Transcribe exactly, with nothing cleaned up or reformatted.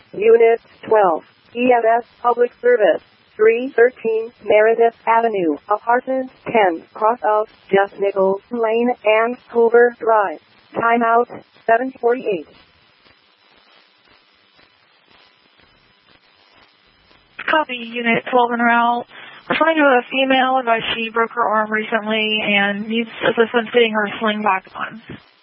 Unit twelve, E M S Public Service, three thirteen Meredith Avenue, Apartment ten, cross of Jeff Nichols Lane and Hoover Drive. Timeout, seven forty-eight. Copy, Unit twelve en route. Referring to a female, advised she broke her arm recently and needs assistance getting her sling back on.